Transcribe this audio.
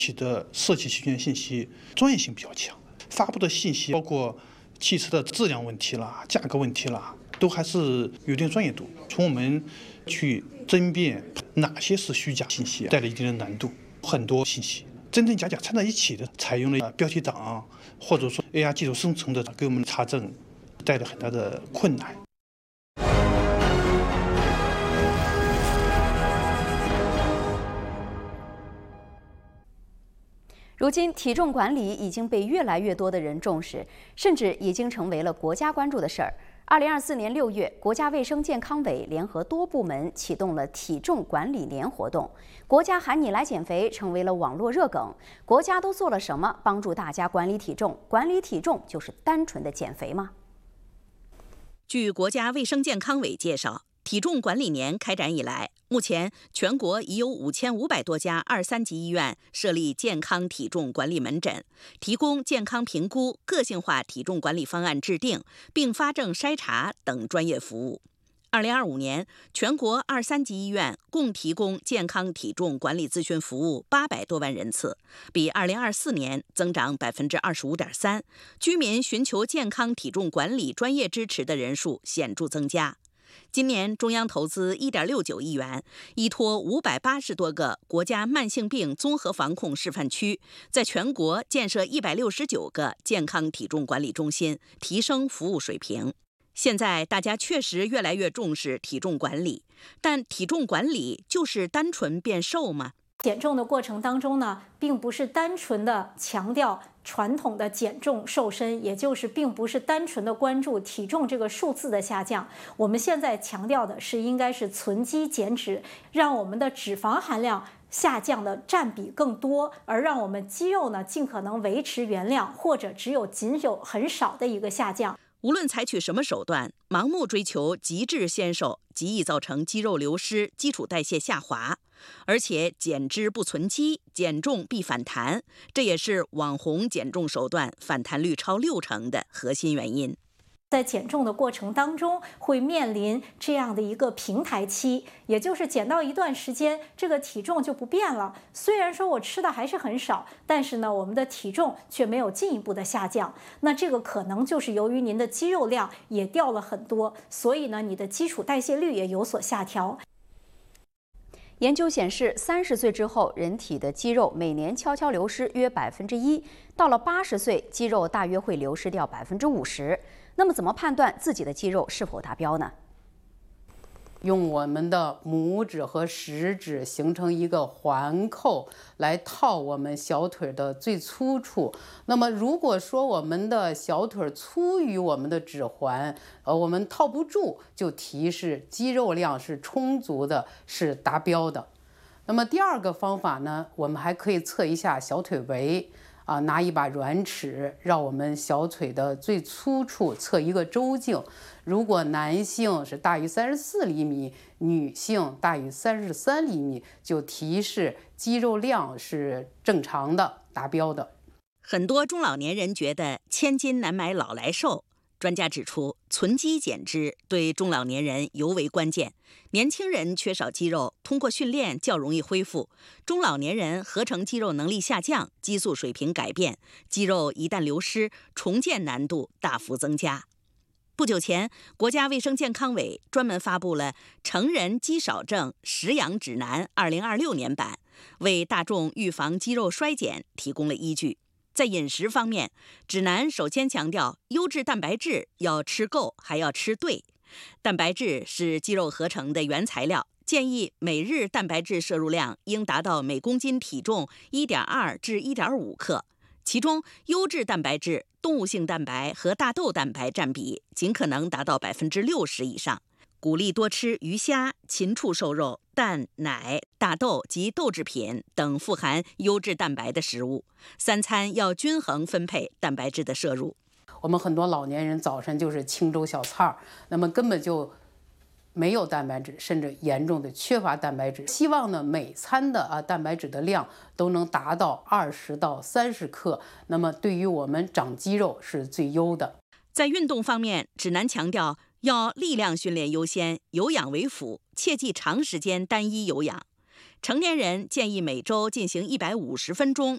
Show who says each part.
Speaker 1: 企的设计期权信息专业性比较强，发布的信息包括汽车的质量问题啦、价格问题啦，都还是有点专业度。从我们去争辩哪些是虚假信息，带了一定的难度。很多信息真真假假掺在一起的，采用了标题党或者说 AI 技术生成的给我们查证，带来很大的困难。
Speaker 2: 如今，体重管理已经被越来越多的人重视，甚至已经成为了国家关注的事儿。2024年6月，国家卫生健康委联合多部门启动了体重管理年活动，国家喊你来减肥成为了网络热梗。国家都做了什么帮助大家管理体重？管理体重就是单纯的减肥吗？
Speaker 3: 据国家卫生健康委介绍，体重管理年开展以来，目前全国已有5500多家2、3级医院设立健康体重管理门诊，提供健康评估、个性化体重管理方案制定、并发证筛查等专业服务。2025年，全国2、3级医院共提供健康体重管理咨询服务800多万人次，比2024年增长25.3%，居民寻求健康体重管理专业支持的人数显著增加。今年中央投资1.69亿元，依托580多个国家慢性病综合防控示范区，在全国建设169个健康体重管理中心，提升服务水平。现在大家确实越来越重视体重管理，但体重管理就是单纯变瘦吗？
Speaker 4: 减重的过程当中呢，并不是单纯的强调传统的减重瘦身，也就是并不是单纯的关注体重这个数字的下降。我们现在强调的是应该是存肌减脂，让我们的脂肪含量下降的占比更多，而让我们肌肉呢尽可能维持原量，或者仅有很少的一个下降。
Speaker 3: 无论采取什么手段，盲目追求极致纤瘦，极易造成肌肉流失、基础代谢下滑。而且减脂不存肌，减重必反弹，这也是网红减重手段反弹率超60%的核心原因。
Speaker 4: 在减重的过程当中，会面临这样的一个平台期，也就是减到一段时间，这个体重就不变了。虽然说我吃的还是很少，但是呢，我们的体重却没有进一步的下降。那这个可能就是由于您的肌肉量也掉了很多，所以呢，你的基础代谢率也有所下调。
Speaker 2: 研究显示，30岁之后，人体的肌肉每年悄悄流失约1%，到了80岁，肌肉大约会流失掉50%。那么，怎么判断自己的肌肉是否达标呢？
Speaker 5: 用我们的拇指和食指形成一个环扣来套我们小腿的最粗处。那么如果说我们的小腿粗于我们的指环，我们套不住，就提示肌肉量是充足的，是达标的。那么第二个方法呢，我们还可以测一下小腿围。拿一把软尺绕我们小腿的最粗处测一个周径，如果男性是大于34厘米，女性大于33厘米，就提示肌肉量是正常的、达标的。
Speaker 3: 很多中老年人觉得千金难买老来瘦，专家指出，存肌减脂对中老年人尤为关键。年轻人缺少肌肉，通过训练较容易恢复；中老年人合成肌肉能力下降，激素水平改变，肌肉一旦流失，重建难度大幅增加。不久前，国家卫生健康委专门发布了《成人肌少症食养指南（2026年版）》，为大众预防肌肉衰减提供了依据。在饮食方面，指南首先强调优质蛋白质要吃够，还要吃对。蛋白质是肌肉合成的原材料，建议每日蛋白质摄入量应达到每公斤体重1.2至1.5克。其中，优质蛋白质、动物性蛋白和大豆蛋白占比尽可能达到60%以上。鼓励多吃鱼虾、禽畜瘦肉、蛋、奶、大豆及豆制品等富含优质蛋白的食物。3餐要均衡分配蛋白质的摄入。
Speaker 5: 我们很多老年人早晨就是清粥小菜，那么根本就没有蛋白质，甚至严重的缺乏蛋白质。希望呢每餐的蛋白质的量都能达到20到30克，那么对于我们长肌肉是最优的。
Speaker 3: 在运动方面，指南强调要力量训练优先，有氧为辅，切忌长时间单一有氧。成年人建议每周进行150分钟